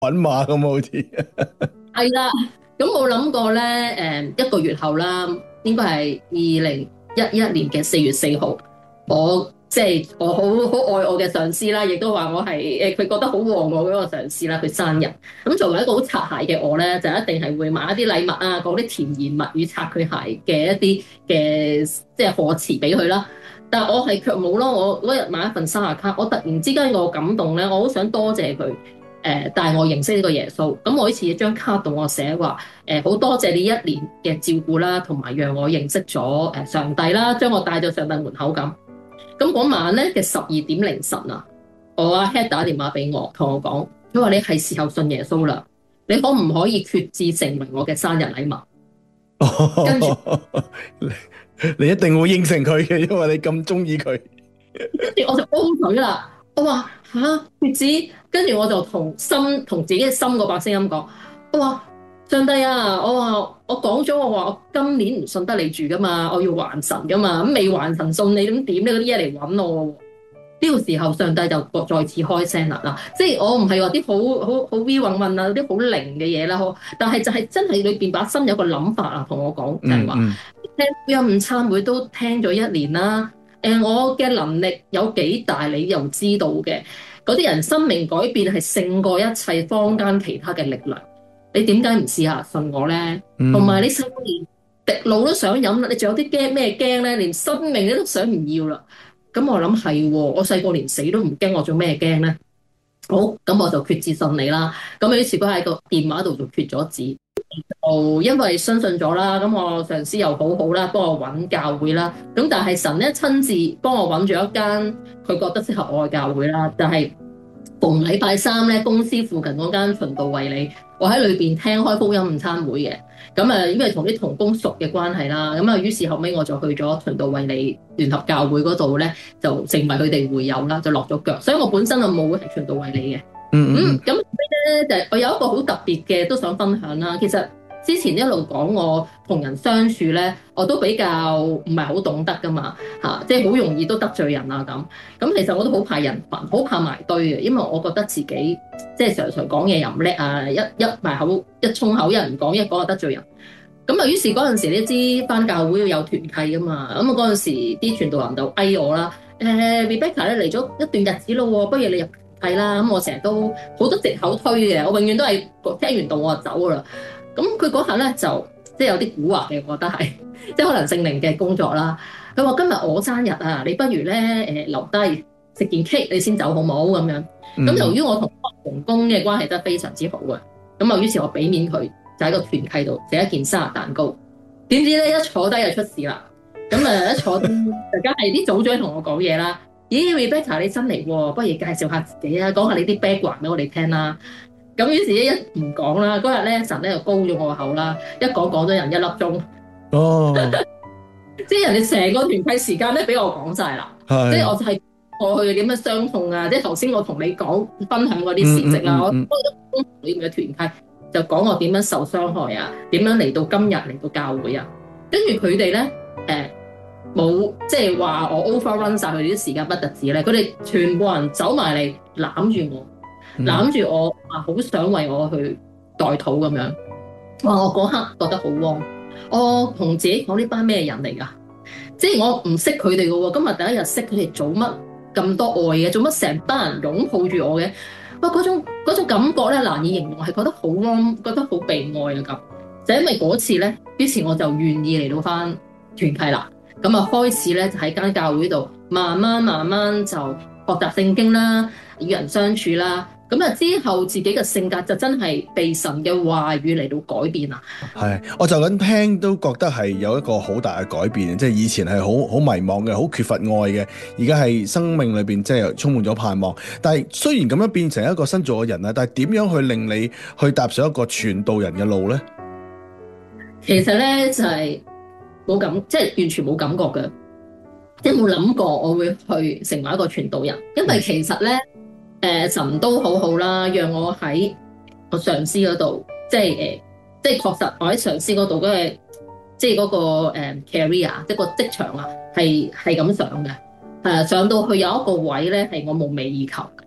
搵馬咁好似。 係啦，咁冇諗過咧，一個月後啦，應該係2011年嘅4月4號，我即係我好愛我嘅上司啦，亦都話我係佢覺得好旺我嗰個上司啦，佢生日。咁作為一個好擦鞋嘅我咧，就一定係會買一啲禮物啊，講啲甜言蜜語擦佢鞋嘅一啲嘅即係賀詞俾佢啦。但係我係卻冇咯，我嗰日買一份生日卡，我突然之間個感動咧，我好想多謝佢。帶我認識呢個耶穌，咁我呢次張卡度我寫話，好多謝你一年嘅照顧啦，同埋讓我認識咗上帝啦，將我帶到上帝門口咁。咁嗰晚咧嘅12點凌晨啊，我阿 Head 打電話俾我，同我講，佢話你係時候信耶穌啦，你可唔可以決志成為我嘅生日禮物？跟住你一定會應承佢嘅，因為你咁中意佢。 跟住我就 O 佢啦，我話吓決志，跟住我就同自己嘅心嗰把聲音講，我話上帝啊，我講咗，我話我今年唔信得你住噶嘛，我要還神噶嘛，咁未還神信你咁點呢？嗰啲嘢嚟揾我喎。呢個時候上帝就再次開聲啦嗱，即係我唔係話啲好 V 運運啊，啲好靈嘅嘢啦，但係就係真係裏邊把心有個諗法啊，同我講就係話聽福音午餐會都聽咗一年啦。我嘅能力有幾大，你又知道嘅。嗰啲人生命改變係勝過一切坊間其他嘅力量。你點解唔試下信我咧？同埋你細個連滴露都想飲啦，你仲有啲驚咩驚咧？連生命你都想唔要啦。咁我諗係喎，我細個連死都唔驚，我做咩驚咧？好，咁我就決志信你啦。咁於是佢喺個電話度就決咗志。因為相信咗啦，咁我上司又好好啦，幫我揾教會啦。咁但係神咧親自幫我揾咗一間佢覺得適合我嘅教會啦。但係逢禮拜三咧，公司附近嗰間循道衛理，我喺裏邊聽開福音午餐會嘅。咁啊，因為同啲同工熟嘅關係啦，咁啊，於是後尾我就去咗循道衛理聯合教會嗰度咧，就成為佢哋會友啦，就落咗腳。所以我本身啊冇係循道衛理嘅。咁咧就我有一個好特別嘅都想分享啦。其實之前一路講我同人相處咧，我都比較唔係好懂得噶嘛嚇，即係好容易都得罪人啊咁。咁其實我都好怕人煩，好怕埋堆嘅，因為我覺得自己即係常常講嘢又唔叻啊，一埋口一衝口，一人講一講就得罪人。咁啊，於是嗰陣時你知返教會要有團契噶嘛，咁啊嗰陣時啲傳道人就嗌我啦，Rebecca 咧嚟咗一段日子咯喎，不如你入係啦，咁我成日都好多藉口推嘅，我永遠都係聽完道我就走噶啦。咁佢嗰下咧就即係有啲蠱惑嘅，我覺得係即係可能聖靈嘅工作啦。佢話今日我生日啊，你不如咧留低食件 cake 你先走好唔好咁樣？咁由於我同同工嘅關係都非常之好嘅，咁啊於是我俾面佢就喺個團契度食一件生日蛋糕。點知咧一坐低就出事啦。咁啊一坐低，大家係啲組長同我講嘢啦。咦 Rebecca 你新嚟喎，不如介紹下自己啊，講下你啲 background 俾我哋聽啦。咁於是一唔講啦，嗰日咧神咧就高咗我口啦，一講咗人一粒鐘。 哦， 即係人哋成個團契時間咧俾我講晒啦，即係我就係過去點樣傷痛啊，即係頭先我同你講分享嗰啲事蹟啦，我開咗裏面嘅團契就講我點樣受傷害啊，點樣嚟到今日嚟到教會啊，跟住佢哋咧冇即係話我 overrun 晒佢哋啲時間不特止咧，佢哋全部人走埋嚟攬住我，攬住我話好想為我去代禱咁樣。哇！我嗰刻覺得好汪，我同自己講呢班咩人嚟㗎？即係我唔識佢哋嘅喎，今日第一日識佢哋做乜咁多愛嘅？做乜成班人擁抱住我嘅？哇！嗰種感覺咧難以形容，係覺得好汪，覺得好被愛啊咁。就因為嗰次咧，於是我就願意嚟到返團契啦。咁啊，開始咧就喺間教會度慢慢就學習聖經啦，與人相處啦。咁啊之後自己嘅性格就真係被神嘅話語嚟到改變啦。 係，我就咁聽都覺得係有一個好大嘅改變，即係以前係好迷茫嘅，好缺乏愛嘅，而家係生命裏邊即係充滿咗盼望。但係雖然咁樣變成一個新造嘅人啦，但係點樣去令你去踏上一個傳道人嘅路呢？ 其實咧就係冇感，即係完全冇感覺嘅，即係冇諗過我會去成為一個傳道人，因為其實咧神都好好啦，讓我喺我上司嗰度，即係確實我喺上司嗰度嗰個即係嗰個career，即係個職場啊，係咁上嘅，上到去有一個位咧係我夢寐以求嘅。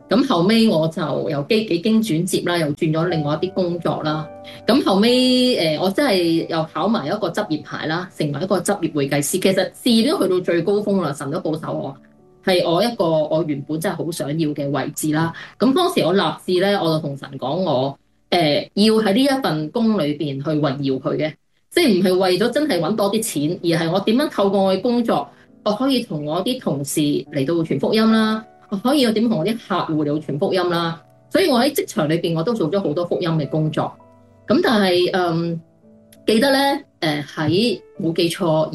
咁後尾我就又幾經轉接啦，又轉咗另外一啲工作啦。咁後尾我真係又考埋一個執業牌啦，成為一個執業會計師。其實事業都去到最高峰啦，神都保守我，係我一個我原本真係好想要嘅位置啦。咁當時我立志咧，我就同神講我要喺呢一份工裏邊去榮耀佢嘅，即係唔係為咗真係揾多啲錢，而係我點樣透過我嘅工作，我可以同我啲同事嚟到傳福音啦。我可以點同我啲客戶嚟傳福音啦，所以我喺職場裏邊我都做咗好多福音嘅工作。咁但係記得咧喺冇記錯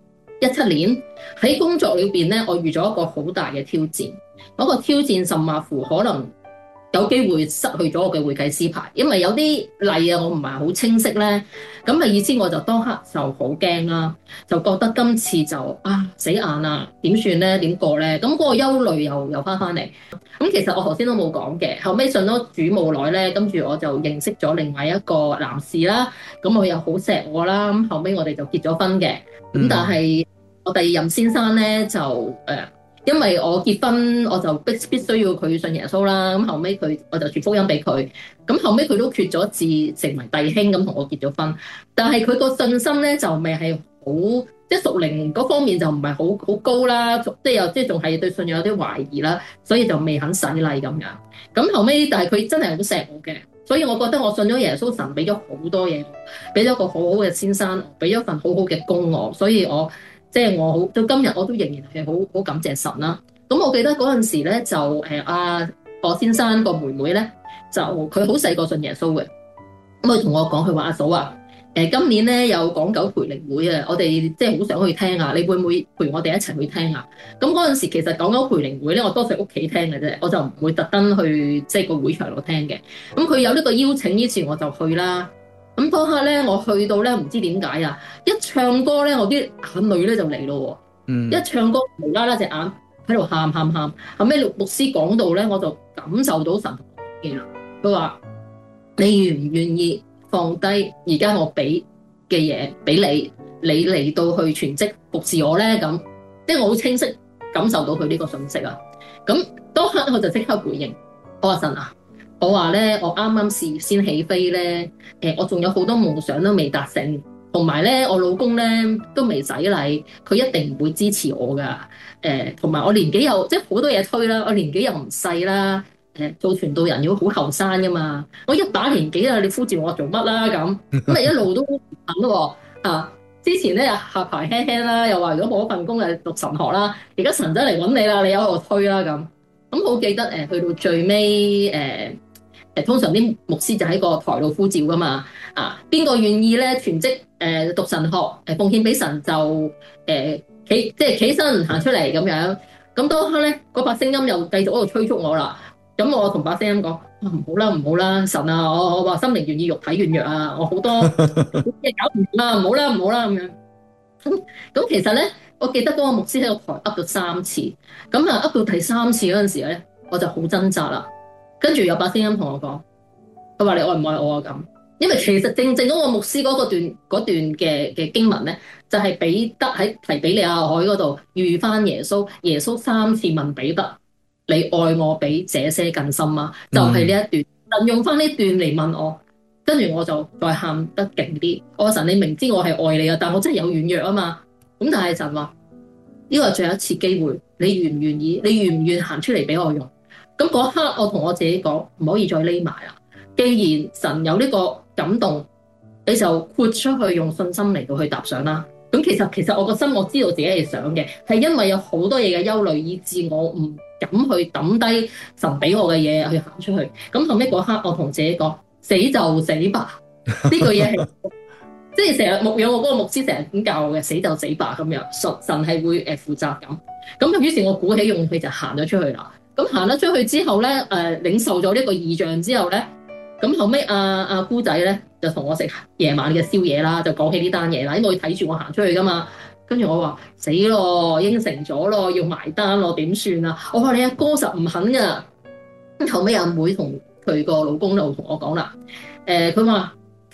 2017年喺工作裏邊咧，我遇咗一個好大嘅挑戰。嗰個挑戰甚或乎可能有機會失去咗我嘅會計師牌，因為有啲例啊我唔係好清晰咧。咁嘅意思我就當刻就好驚啦，就覺得今次就死硬啦，點算咧？點過咧？咁嗰個憂慮又翻嚟。咁其實我頭先都冇講嘅，後尾信咗主冇耐咧，跟住我就認識咗另外一個男士啦。咁佢又好錫我啦，咁後尾我哋就結咗婚嘅。咁但係我第二任先生咧就因為我結婚我就必須要佢信耶穌啦，咁後尾我就傳福音俾佢，咁後尾佢都決咗志成為弟兄咁同我結咗婚，但係佢個信心咧就未係好，即係屬靈嗰方面就唔係好高啦，即係仲係對信仰有啲懷疑啦，所以就未肯洗禮咁樣。咁後尾但係佢真係好錫我嘅，所以我覺得我信咗耶穌，神俾咗好多嘢，俾咗個好好嘅先生，俾咗份好好嘅工我，所以我好到今日我都仍然係好感謝神啦。咁我記得嗰陣時咧就我先生個妹妹咧就佢好細個信耶穌嘅，咁佢同我講，佢話阿嫂啊，今年咧有港九培靈會啊，我哋即係好想去聽啊，你會唔會陪我哋一齊去聽啊？咁嗰陣時其實港九培靈會咧，我多數喺屋企聽嘅啫，我就唔會特登去即係個會場度聽嘅。咁佢有呢個邀請，於是我就去啦。咁嗰刻咧，我去到咧，唔知點解啊！一唱歌咧，我啲眼淚咧就嚟咯喎。一唱歌無啦啦隻眼喺度喊。後尾牧師講到咧，我就感受到神嘅啦。佢話：你願唔願意放低而家我俾嘅嘢俾你，你嚟到去全職服侍我咧？咁即係我好清晰感受到佢呢個信息啊！咁當刻我就即刻回應，我話神啊！我話咧，我啱啱事業先起飛咧，我仲有好多夢想都未達成，同埋咧，我老公咧都未洗禮，佢一定唔會支持我噶。同埋我年紀又即係好多嘢推啦，我年紀又唔細啦。做傳道人要好後生噶嘛，我一把年紀啦，你呼召我做乜啦咁？咁咪一路都等咯喎。之前咧下排輕輕啦，又話如果冇一份工就讀神學啦，而家神仔嚟揾你啦，你有我推啦咁。咁好記得去到最尾通常啲牧師就喺個台度呼召噶嘛，邊個願意咧全職讀神學奉獻俾神就企身行出嚟咁樣。咁當刻咧嗰把聲音又繼續喺度催促我啦。咁我同把聲音講：唔好啦，神啊，我話心靈願意，肉體軟弱啊，我好多嘢搞唔掂啦，唔好啦咁樣。咁其實咧，我記得嗰個牧師喺個台噏咗3次，咁噏到第3次嗰陣時咧，我就好掙扎啦。跟住有把聲音同我講，佢話你愛唔愛我啊咁？因為其實正嗰個牧師嗰段嘅經文咧，就係彼得喺提比利亞海嗰度遇翻耶穌，耶穌3次問彼得：你愛我比這些更深嗎？就係呢一段，用翻呢段嚟問我，跟住我就再喊得勁啲。我話神，你明知我係愛你啊，但我真係有軟弱啊嘛。咁但係神話呢個係最後一次機會，你願唔願意？你願唔願行出嚟俾我用？咁嗰刻我同我自己講，唔可以再匿埋啦。既然神有呢個感動，你就豁出去用信心嚟到去踏上啦。咁其實我個心我知道自己係想嘅，係因為有好多嘢嘅憂慮，以致我唔敢去抌低神俾我嘅嘢去行出去。咁後尾嗰刻我同自己講，死就死吧。呢句嘢係即係成日牧養我嗰個牧師成日點教我嘅，死就死吧咁樣。神係會負責咁。咁於是我鼓起勇氣就行咗出去啦。咁行得出去之後咧，領受咗呢個異象之後咧，咁後尾阿姑仔咧就同我食夜晚嘅宵夜啦，就講起呢單嘢啦，因為佢睇住我行出去噶嘛。跟住我話死咯，應承咗咯，要埋單咯，點算啊？我話你阿哥實唔肯噶。後尾阿妹同佢個老公就同我講啦，佢話其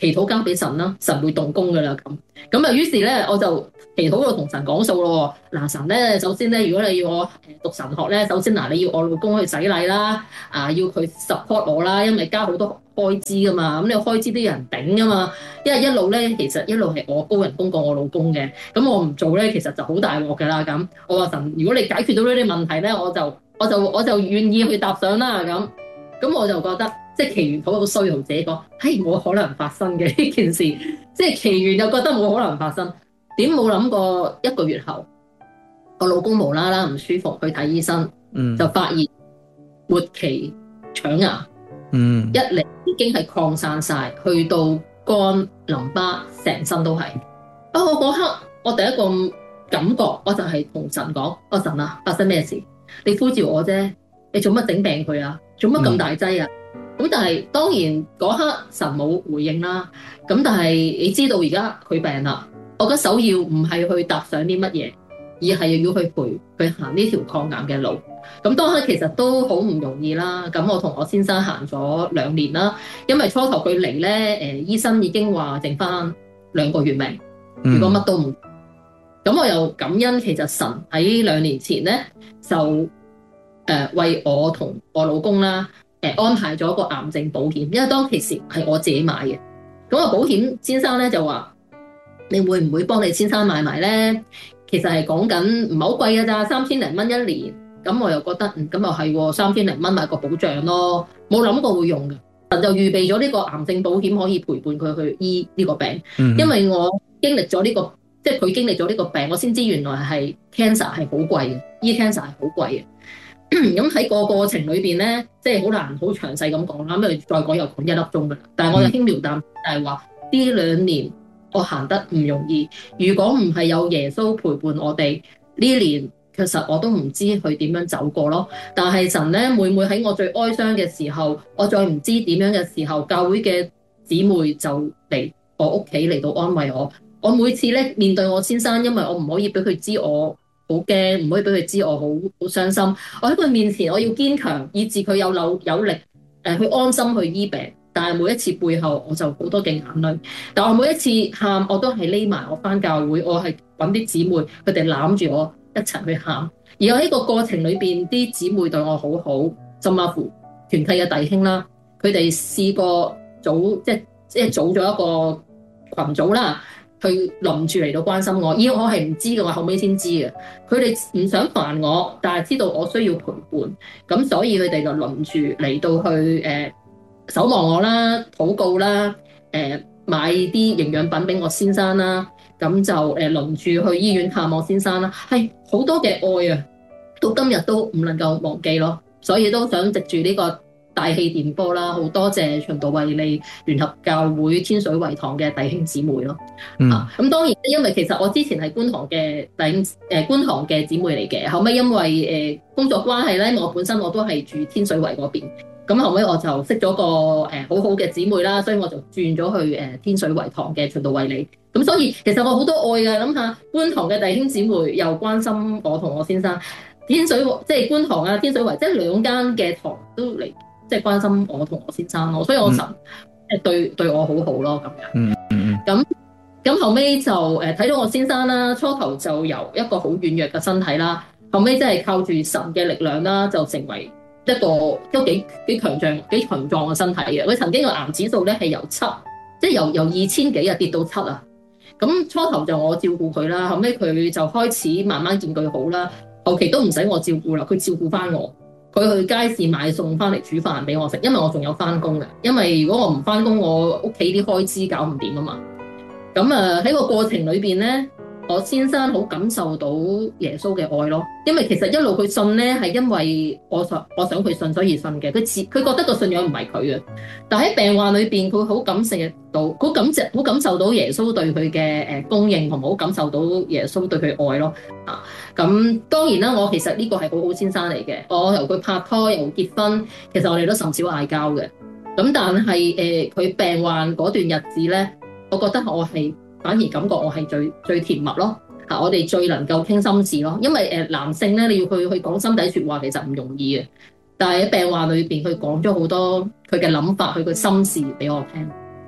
祈禱交俾神啦，神會動工噶啦咁啊，於是咧我就祈禱度同神講數咯。嗱，神咧，首先咧，如果你要我讀神學咧，首先嗱，你要我老公去洗禮啦，要佢 support 我啦，因為加好多開支噶嘛，咁你開支都有人頂噶嘛，因為一路咧其實一路係我高人工過我老公嘅，咁我唔做咧，其實就好大鑊噶啦咁。我話神，如果你解決到呢啲問題咧，我就願意去踏上啦咁我就覺得。即係祈完禱好衰，同自己講，冇可能發生嘅呢件事。即係祈完又覺得冇可能發生，點冇諗過1個月後，我老公無啦啦唔舒服去睇醫生，就發現末期腸癌，一嚟已經係擴散晒，去到肝、淋巴，成身都係。我嗰刻我第一個感覺，我就係同神講：我神啊，發生咩事？你呼召我啫，你做乜整病佢啊？做乜咁大劑啊？咁但係當然嗰刻神冇回應啦。咁但係你知道而家佢病啦，我覺得首要唔係去踏上啲乜嘢，而係要去陪佢行呢條抗癌嘅路。咁當刻其實都好唔容易啦。咁我同我先生行咗2年啦，因為初頭佢嚟咧，醫生已經話剩翻2個月命，如果乜都唔咁，我又感恩其實神喺2年前咧就為我同我老公啦。安排咗個癌症保險，因為當其時係我自己買嘅。咁個保險先生咧就話：你會唔會幫你先生買埋咧？其實係講緊唔係好貴嘅咋，3000零蚊1年。咁我又覺得咁又係3000零蚊買個保障咯，冇諗過會用嘅。神就預備咗呢個癌症保險可以陪伴佢去醫呢個病，因為我經歷咗呢個，即係佢經歷咗呢個病，我先知原來係 cancer 係好貴嘅，醫 cancer 係好貴嘅。咁喺個過程裏邊咧，即係好難好詳細咁講啦，因為再講又講1粒鐘噶啦。但係我就輕描淡寫，就係話呢2年我行得唔容易。如果唔係有耶穌陪伴我哋呢年，其實我都唔知佢點樣走過咯。但係神咧，每喺我最哀傷嘅時候，我再唔知點樣嘅時候，教會嘅姊妹就嚟我屋企嚟到安慰我。我每次咧面對我先生，因為我唔可以俾佢知我好驚，唔可以俾佢知我好傷心。我喺佢面前，我要堅強，以致佢有力，去安心去醫病。但係每一次背後，我就好多嘅眼淚。但我每一次喊，我都係匿埋，我返教會，我係揾啲姊妹，佢哋攬住我一齊去喊。而我喺個過程裏邊，啲姊妹對我好好，甚至乎團契嘅弟兄啦，佢哋試過組即係組咗一個群組啦。佢輪住嚟到關心我，我係唔知嘅，我後尾先知嘅。佢哋唔想煩我，但係知道我需要陪伴，咁所以佢哋就輪住嚟到去守望我啦、禱告啦、買啲營養品俾我先生啦，咁就輪住去醫院探我先生啦，係好多嘅愛啊，到今日都唔能夠忘記咯。所以都想藉住呢個大氣電波啦，好多謝循道衛理聯合教會天水圍堂嘅弟兄姊妹咯。咁當然，因為其實我之前係觀塘嘅觀塘嘅姊妹嚟嘅，後尾因為工作關係咧，我本身我都係住天水圍嗰邊，咁後尾我就識咗個好好嘅姊妹啦，所以我就轉咗去天水圍堂嘅循道衛理。咁所以其實我好多愛嘅，諗下觀塘嘅弟兄姊妹又關心我同我先生，天水即係觀塘啊天水圍，即係2間嘅堂都嚟。即係關心我同我先生咯，所以我神對我好好咯咁樣。咁後尾就睇到我先生啦，初頭就由一個好軟弱嘅身體啦，後尾真係靠住神嘅力量啦，就成為一個都幾強壯嘅身體嘅。佢曾經個癌指數咧係由7，即係由2000幾啊跌到7啊。咁初頭就我照顧佢啦，後尾佢就開始慢慢見佢好啦，後期都唔使我照顧啦，佢照顧翻我。佢去街市買餸翻嚟煮飯俾我食，因為我仲有翻工嘅。因為如果我唔翻工，我屋企啲開支搞唔掂啊嘛。咁喺個過程裏邊咧，我先生好感受到耶穌嘅愛咯。因為其實一路佢信咧，係因為我想佢信所以信嘅。佢覺得個信仰唔係佢嘅，但喺病患裏邊，佢好感受到耶穌對佢嘅供應，同埋好感受到耶穌對佢愛咯。咁當然啦，我其實呢個係好好先生嚟嘅。我由佢拍拖又結婚，其實我哋都甚少嗌交嘅。咁但係佢病患嗰段日子咧，我覺得我係反而感覺我係最甜蜜咯。我哋最能夠傾心事咯。因為男性咧，你要去講心底説話，其實唔容易嘅。但係喺病患裏邊，佢講咗好多佢嘅諗法，佢嘅心事俾我聽。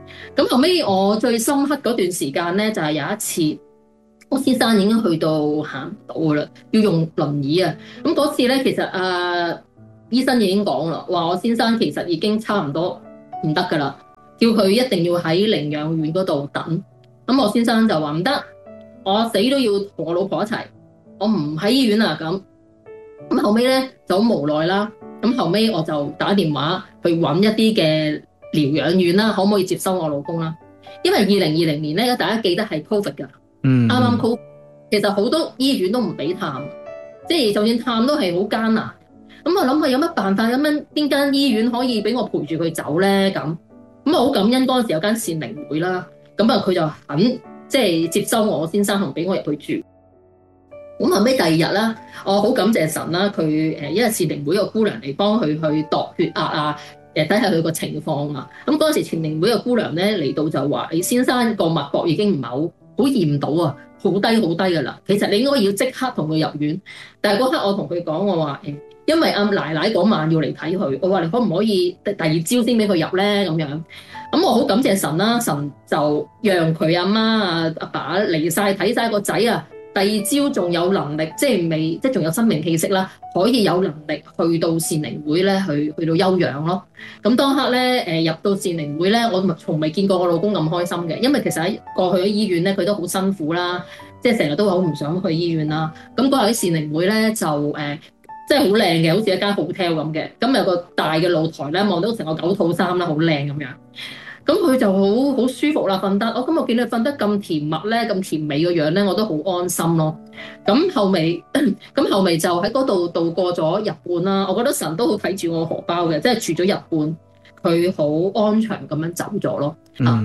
咁後尾我最深刻嗰段時間咧，就係有一次，我先生已經去到行唔到噶啦，要用輪椅啊。咁嗰次咧，其實醫生已經講啦，話我先生其實已經差唔多唔得噶啦，叫佢一定要喺寧養院嗰度等。咁我先生就話唔得，我死都要同我老婆一齊，我唔喺醫院啊咁。咁後尾咧就好無奈啦。咁後尾我就打電話去揾一啲嘅療養院啦，可唔可以接收我老公啦？因為2020年咧，大家記得係 Covid 㗎，啱啱 Covid，其實好多醫院都唔俾探，即係就算探都係好艱難。咁我諗下有乜辦法，邊間醫院可以俾我陪住佢走咧？咁我好感恩嗰陣時有間善寧會啦，咁佢就肯即係接收我先生同俾我入去住。咁後尾第二日啦，我好感謝神啦，佢因為善寧會個姑娘嚟幫佢去度血壓啊，睇下佢個情況啊。咁嗰陣時善寧會個姑娘咧嚟到就話：你先生個脈搏已經唔係好驗到啊，好低㗎啦。其實你應該要即刻同佢入院。但係嗰刻我同佢講，我話因為阿奶奶嗰晚要嚟睇佢，我話你可唔可以第二朝先俾佢入咧咁樣。咁我好感謝神啦，神就讓佢阿媽阿爸嚟晒睇晒個仔啊。第二朝仲有能力，即係仲有生命氣息啦，可以有能力去到善寧會咧，去到休養咯。咁當刻咧，入到善寧會咧，我從未見過我老公咁開心嘅，因為其實喺過去嘅醫院咧，佢都好辛苦啦，即係成日都好唔想去醫院啦。咁嗰日喺善寧會咧就即係好靚嘅，好似一間 hotel 咁嘅。咁有個大嘅露台咧，望到成個9套衫啦，好靚咁樣。咁佢就好舒服啦，瞓得。我見佢瞓得咁甜蜜咧，咁甜美個樣咧，我都好安心咯。咁後尾就喺嗰度度過咗日半啦。我覺得神都好睇住我荷包嘅，即係住咗日半，佢好安詳咁樣走咗咯。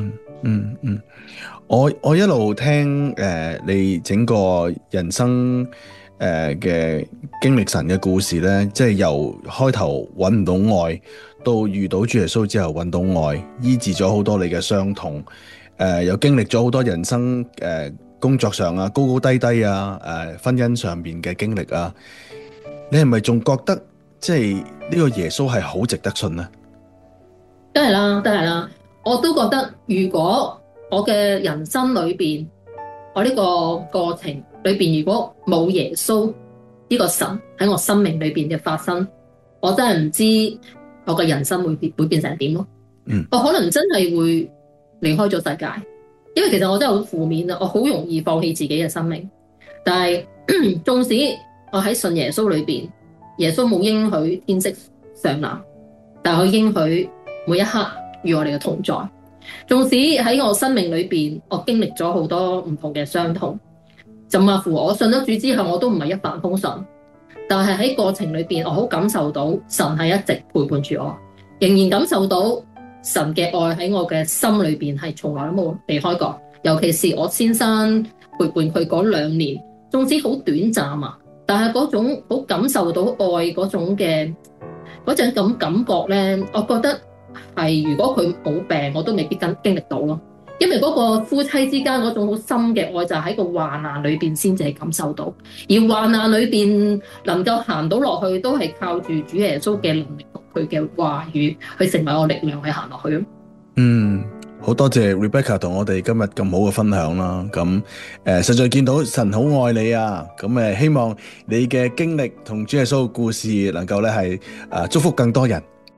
我一路聽你整個人生嘅經歷神嘅故事咧，即係由開頭揾唔到愛，到遇到主耶穌之後揾到愛，醫治咗好多你嘅傷痛，又經歷咗好多人生工作上啊高高低低啊，婚姻上面嘅經歷啊，你係咪仲覺得即係呢個耶穌係好值得信呢？ 梗係啦，我都覺得如果我嘅人生裏邊，我呢個過程裏邊，如果冇耶穌呢個神喺我生命裏邊嘅發生，我真係唔知我嘅人生會變成點咯。我可能真係會離開咗世界，因為其實我真係好負面啊，我好容易放棄自己嘅生命。但係縱使我喺信耶穌裏邊，耶穌冇應許天色常藍，但係佢應許每一刻與我哋嘅同在。縱使喺我生命裏邊，我經歷咗好多唔同嘅傷痛，甚至乎我信咗主之後，我都唔係一帆風順。但係喺過程裏邊，我好感受到神係一直陪伴住我，仍然感受到神嘅愛喺我嘅心裏邊係從來都冇離開過。尤其是我先生陪伴佢嗰2年，縱使好短暫啊，但係嗰種好感受到愛嗰種嘅嗰種咁感覺咧，我覺得係如果佢冇病，我都未必經歷到咯。因為嗰個夫妻之間嗰種好深嘅愛，就喺個患難裏邊先至係感受到。而患難裏邊能夠行到落去，都係靠住主耶穌嘅能力同佢嘅話語，去成為我力量去行落去咯。 好多謝 Rebecca 同我哋今日咁好嘅分享啦。咁實在見到神好愛你啊。咁希望你嘅經歷同主耶穌嘅故事能夠咧係祝福更多人。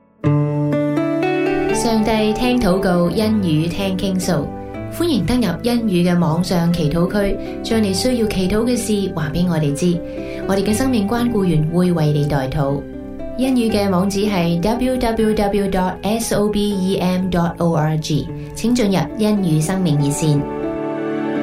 上帝聽禱告，恩語聽傾訴，歡迎登入恩語嘅網上祈禱區，將你需要祈禱嘅事話俾我哋知，我哋嘅生命關顧員會為你代禱。恩語嘅網址係 www.sobem.org， 請進入恩語生命熱線